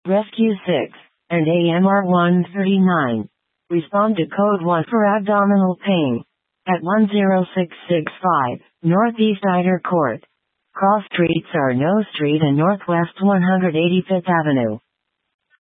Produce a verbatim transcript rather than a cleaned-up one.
Rescue six, and A M R one thirty-nine. Respond to code one for abdominal pain. At one zero six six five, Northeast Ider Court. Cross streets are No Street and Northwest one hundred eighty-fifth Avenue.